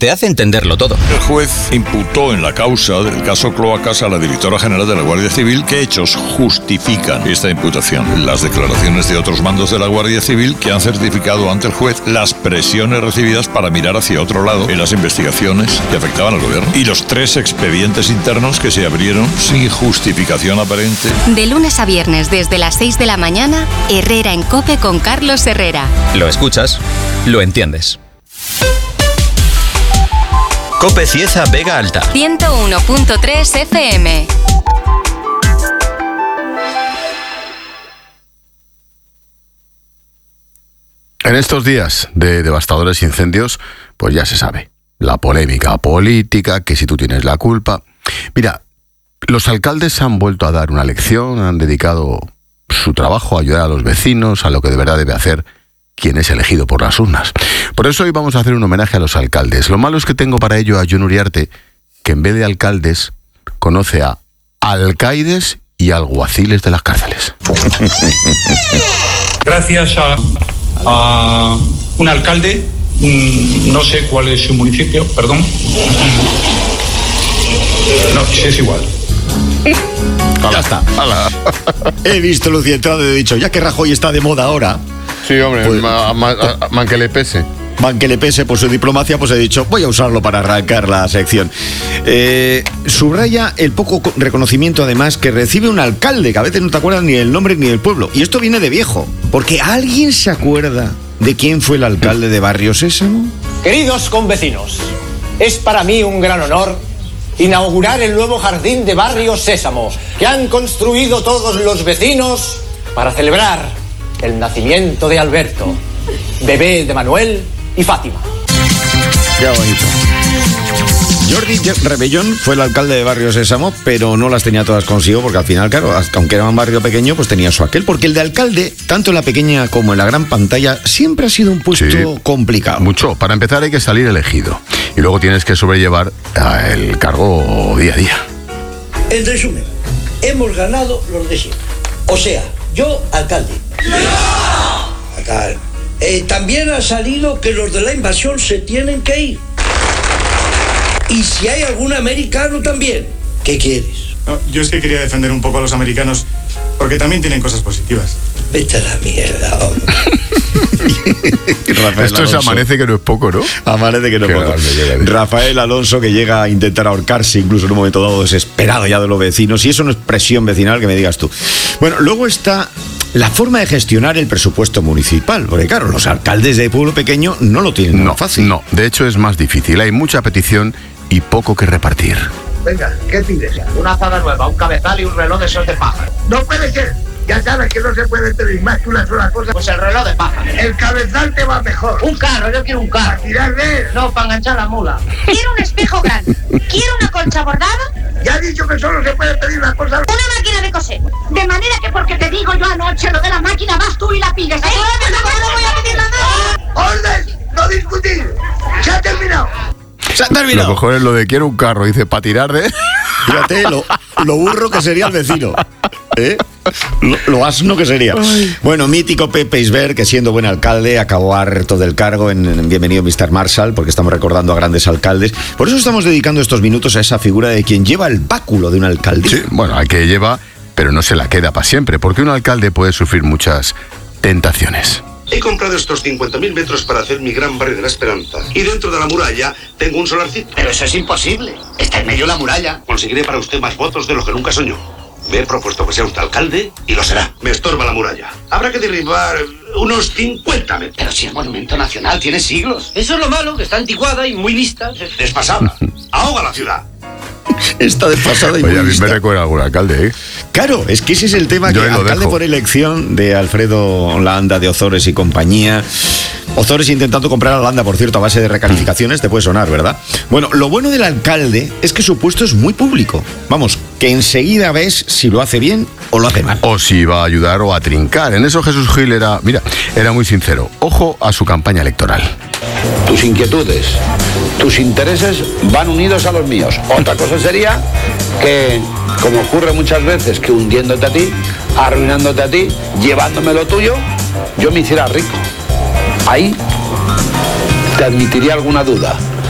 te hace entenderlo todo. El juez imputó en la causa del caso Cloacas a la directora general de la Guardia Civil. ¿Qué hechos justifican esta imputación? Las declaraciones de otros mandos de la Guardia Civil que han certificado ante el juez las presiones recibidas para mirar hacia otro lado en las investigaciones que afectaban al gobierno, y los 3 expedientes internos que se abrieron sin justificación aparente. De lunes a viernes desde las 6 de la mañana, Herrera en COPE con Carlos Herrera. Lo escuchas, lo entiendes. COPE Cieza Vega Alta 101.3 FM. En estos días de devastadores incendios, pues ya se sabe, la polémica política, que si tú tienes la culpa. Mira, los alcaldes han vuelto a dar una lección, han dedicado su trabajo a ayudar a los vecinos, a lo que de verdad debe hacer quien es elegido por las urnas. Por eso hoy vamos a hacer un homenaje a los alcaldes. Lo malo es que tengo para ello a Jon Uriarte, que en vez de alcaldes conoce a alcaides y alguaciles de las cárceles. Gracias a un alcalde, no sé cuál es su municipio, perdón. No, sí es igual. Ya está. He visto Lucientado y he dicho, ya que Rajoy está de moda ahora. Sí, hombre, pues, man que le pese. Man que le pese por su diplomacia, pues he dicho, voy a usarlo para arrancar la sección. Subraya el poco reconocimiento, además, que recibe un alcalde, que a veces no te acuerdas ni del nombre ni del pueblo. Y esto viene de viejo, porque ¿alguien se acuerda de quién fue el alcalde de Barrio Sésamo? Queridos convecinos, es para mí un gran honor inaugurar el nuevo jardín de Barrio Sésamo, que han construido todos los vecinos para celebrar el nacimiento de Alberto, bebé de Manuel y Fátima. Qué bonito. Jordi Rebellón fue el alcalde de Barrio Sésamo, pero no las tenía todas consigo, porque al final, claro, aunque era un barrio pequeño, pues tenía su aquel, porque el de alcalde, tanto en la pequeña como en la gran pantalla, siempre ha sido un puesto complicado. Mucho. Para empezar hay que salir elegido, y luego tienes que sobrellevar el cargo día a día. En resumen, hemos ganado los de siempre. O sea, yo, alcalde. Acá. También ha salido que los de la invasión se tienen que ir. Y si hay algún americano también, ¿qué quieres? No, yo es que quería defender un poco a los americanos, porque también tienen cosas positivas. Vete a la mierda, hombre. Esto se amanece que no es poco, ¿no? Amanece que no es poco. Rafael Alonso, que llega a intentar ahorcarse incluso en un momento dado, desesperado ya de los vecinos, y eso no es presión vecinal, que me digas tú. Bueno, luego está la forma de gestionar el presupuesto municipal, porque claro, los alcaldes de pueblo pequeño no lo tienen tan fácil. No, de hecho es más difícil, hay mucha petición y poco que repartir. Venga, ¿qué pides? Una azada nueva, un cabezal y un reloj de esos de paja. No puede ser. Ya sabes que no se puede pedir más que una sola cosa. Pues el reloj de paja. El cabezal te va mejor. Un carro, yo quiero un carro. ¿Para tirar de él? No, para enganchar la mula. Quiero un espejo grande. Quiero una colcha bordada. Ya he dicho que solo se puede pedir una cosa. Una máquina de coser. De manera que porque te digo yo anoche lo de la máquina, vas tú y la pides. ¿Eh? No voy a pedir nada. ¡Orden! ¡No discutir! ¡Se ha terminado! Se ha terminado. Lo mejor es lo de quiero un carro, dice, para tirar de... Fíjate lo burro que sería el vecino. Lo asno que sería. Ay. Bueno, mítico Pepe Isbert, que siendo buen alcalde acabó harto del cargo en Bienvenido Mr. Marshall, porque estamos recordando a grandes alcaldes. Por eso estamos dedicando estos minutos a esa figura de quien lleva el báculo de un alcalde. Sí, bueno, hay que lleva, pero no se la queda para siempre, porque un alcalde puede sufrir muchas tentaciones. He comprado estos 50.000 metros para hacer mi gran barrio de la Esperanza. Y dentro de la muralla tengo un solarcito. Pero eso es imposible. Está en medio de la muralla. Conseguiré para usted más votos de lo que nunca soñó. Me he propuesto que sea usted alcalde y lo será. Me estorba la muralla. Habrá que derribar unos 50 metros. Pero si es monumento nacional, tiene siglos. Eso es lo malo, que está anticuada y muy vista. Desfasada. Ahoga la ciudad. Está desfasada y Oye, muy a mí vista. me recuerda a algún alcalde, ¿eh? Claro, es que ese es el tema, que alcalde por elección de Alfredo Landa, de Ozores y compañía. Ozores intentando comprar a Landa, por cierto, a base de recalificaciones, te puede sonar, ¿verdad? Bueno, lo bueno del alcalde es que su puesto es muy público. Vamos, que enseguida ves si lo hace bien o lo hace mal. O si va a ayudar o a trincar. En eso Jesús Gil era muy sincero. Ojo a su campaña electoral. Tus inquietudes, tus intereses van unidos a los míos. Otra cosa sería que, como ocurre muchas veces, que hundiéndote a ti, arruinándote a ti, llevándome lo tuyo, yo me hiciera rico. Ahí te admitiría alguna duda.